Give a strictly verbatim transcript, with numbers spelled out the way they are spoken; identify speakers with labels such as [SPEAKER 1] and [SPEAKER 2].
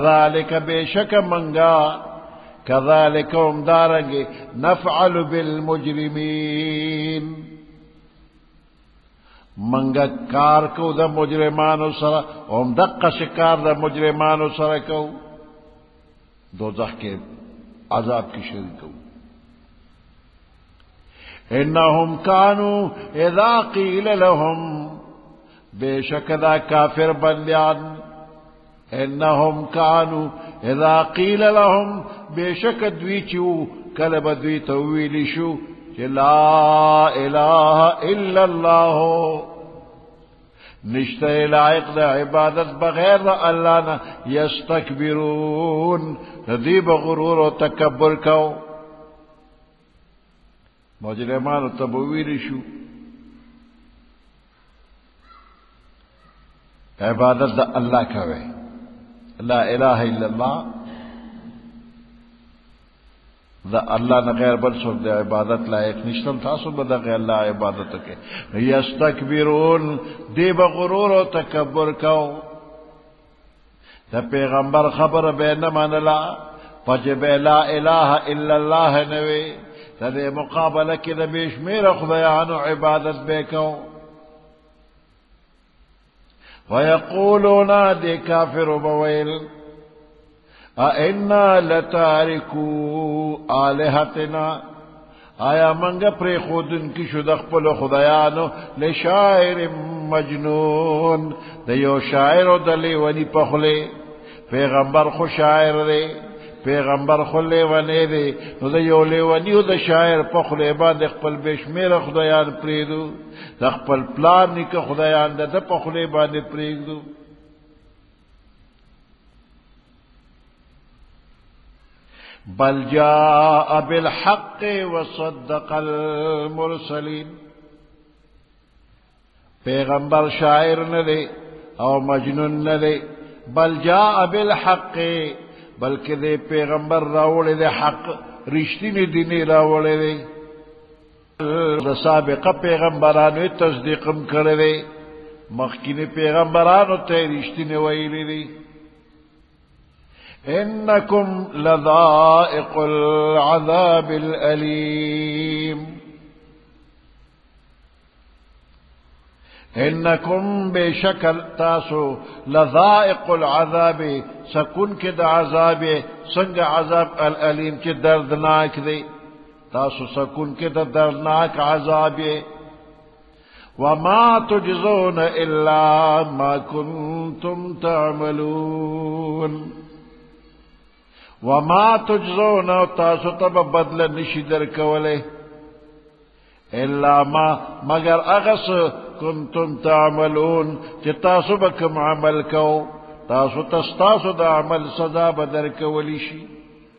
[SPEAKER 1] ذالک بے شک منگا کذالک ام دارنگے نفعل بالمجرمین منگا کار کو دا مجرمانو سر ام دقا شکار دا مجرمانو سر کو دوزخ کے عذاب کی شریک کو انہم کانو اذا قیل لهم بے شک دا کافر بندیان انہم کانو اذا قیل لهم بے شک دوی چو کلب دوی تویلی شو کہ لا الہ الا اللہ نشتہ لائق دا عبادت بغیر دا اللہ نا یستکبرون ندی بغرور و تکبر کو مجرمان تبویلی شو عبادت دا اللہ کوئے لا الہ الا اللہ دا اللہ نہ غیر بل سب دے عبادت لائق نشتم تاسو بدا غیر اللہ عبادت کے یستکبرون دی بغرور و تکبر کو دا پیغمبر خبر بے نمان لا پجب لا الہ الا اللہ نوے دا دے مقابلہ کی دا بیش میرا خدایانو عبادت بے کو ویقولونا دی کافر بویل اِنَّا لَتَارِكُوا آلِهَتِنَا آیا منگا پری خودن کی شدخ پلو خدایانو لشاعر مجنون دیو شاعر و دلی ونی پخلے پیغمبر خو شاعر دے پیغمبر خو لے ونی دے نو دیو لے ونیو دا شاعر پخلے باند اخپل بیشمیر خدایان پریدو دا اخپل پلان نکا خدایان دا دا پخلے باند پریدو بل جاء بالحق وصدق المرسلین پیغمبر شاعر نہ دے او مجنون نہ دے بل جاء بالحق بلکہ دے پیغمبر راوڑے دے حق رشتی نے دینی راوڑے دے سابق پیغمبرانو تصدیقم کرے دے مخکین پیغمبرانو تے رشتی نے ویلی دے انکم لذائق العذاب الالیم انکم بے شکل تاسو لذائق العذاب سکن کے دا عذاب سنگ عذاب الالیم کے دردناک دے تاسو سکن کے دا دردناک عذاب وما تجزون الا ما کنتم تعملون وما تجزون تاسو تب بدل نشدر کولے الا ما مگر اغس کنتم تعملون چی تاسو بکم عمل کو تاسو تستاسو دا عمل صدا بدر کولی شی